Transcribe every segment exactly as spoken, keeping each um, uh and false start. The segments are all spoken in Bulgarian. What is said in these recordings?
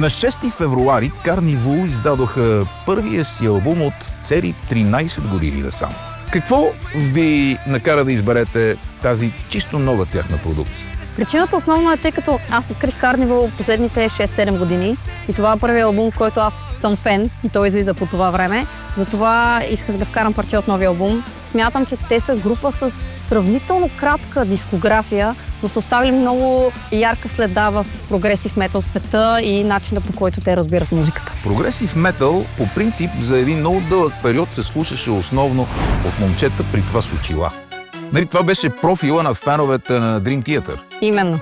На шести февруари Карнивал издадоха първия си албум от цели тринайсет години насам. Какво ви накара да изберете тази чисто нова тяхна продукция? Причината основно е, тъй като аз открих Карнивал последните шест-седем години и това е първият албум, в който аз съм фен и той излиза по това време. Затова исках да вкарам парче от новия албум. Смятам, че те са група с сравнително кратка дискография, но са оставили много ярка следа в прогресив метал света и начина, по който те разбират музиката. Прогресив метал по принцип за един много дълъг период се слушаше основно от момчета, при това с очила. Нали, това беше профила на феновете на Dream Theater. Именно.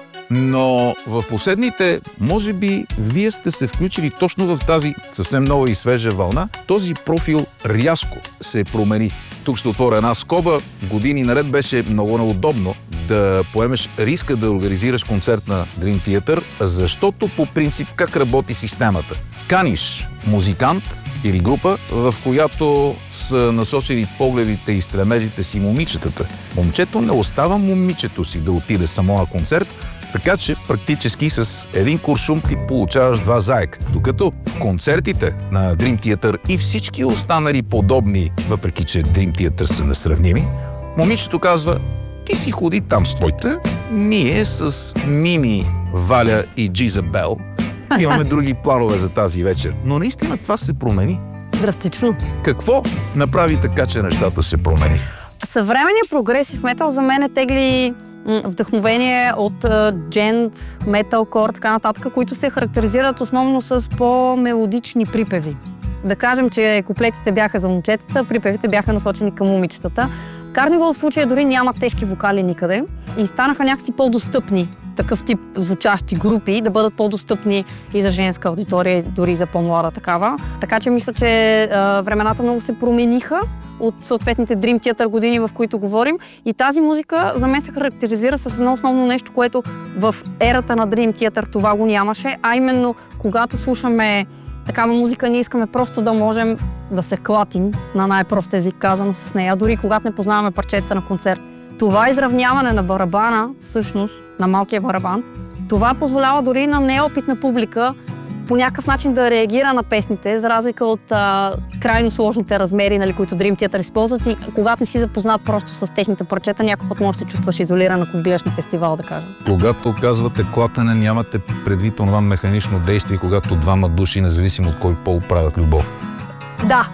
Но в последните, може би, вие сте се включили точно в тази съвсем нова и свежа вълна. Този профил рязко се промени. Тук ще отворя една скоба. Години наред беше много неудобно да поемеш риска да организираш концерт на Dream Theater, защото по принцип как работи системата? Каниш музикант или група, в която са насочени погледите и стремежите си момичетата. Момчето не остава момичето си да отиде само на концерт, така че практически с един куршум ти получаваш два заека. Докато в концертите на Dream Theater и всички останали подобни, въпреки че Dream Theater са несравними, момичето казва: ти си ходи там с твоите, ние с Мими, Валя и Джизабел имаме други планове за тази вечер. Но наистина това се промени. Драстично. Какво направи така, че нещата се промени? Съвременният прогресив метал за мен е тегли вдъхновение от джент, металкор, така нататък, които се характеризират основно с по-мелодични припеви. Да кажем, че куплетите бяха за момчетата, припевите бяха насочени към момичетата. Карнивал в случая дори няма тежки вокали никъде и станаха някакси по-достъпни такъв тип звучащи групи, да бъдат по-достъпни и за женска аудитория, дори за по-млада такава. Така че мисля, че а, времената много се промениха от съответните Dream Theater години, в които говорим. И тази музика за мен се характеризира с едно основно нещо, което в ерата на Dream Theater това го нямаше, а именно когато слушаме такава музика, ние искаме просто да можем да се клатим на най-прост език казано с нея, дори когато не познаваме парчета на концерт. Това изравняване на барабана, всъщност на малкия барабан, това позволява дори на неопитна публика по някакъв начин да реагира на песните, за разлика от а, крайно сложните размери, нали, които Dream Theater използват, и когато не си запознат просто с техните парчета, някакъв път може да се чувстваш изолиран, ако биеш на фестивал, да кажем. Когато казвате клатене, нямате предвид това механично действие, когато двама души, независимо от кой пол, правят любов. Да.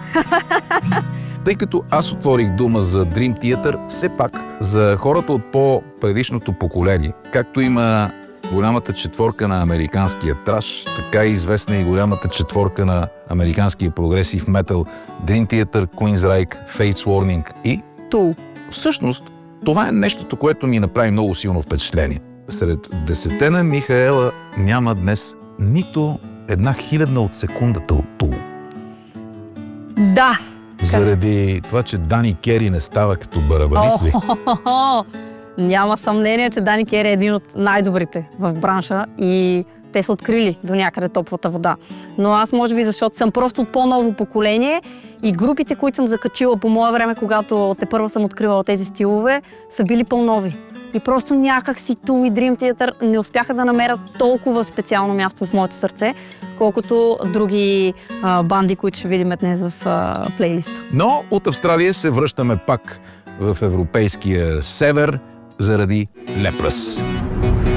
Тъй като аз отворих дума за Dream Theater, все пак за хората от по-предишното поколение, както има голямата четворка на американския траш, така и известна и голямата четворка на американския прогресив метал Dream Theater, Queensryche, Fates Warning и Tool. Всъщност, това е нещото, което ми направи много силно впечатление. Сред десете на Михаела няма днес нито една хилядна от секундата от Tool. Да. Заради това, че Дани Кери не става като барабанист ли? Няма съмнение, че Дани Кери е един от най-добрите в бранша и те са открили до някъде топлата вода. Но аз може би, защото съм просто от по-ново поколение и групите, които съм закачила по мое време, когато тепърва съм откривала тези стилове, са били по-нови. И просто някак си Tool и Dream Theater не успяха да намерят толкова специално място в моето сърце, колкото други а, банди, които ще видим днес в а, плейлиста. Но от Австралия се връщаме пак в европейския север заради Leprous.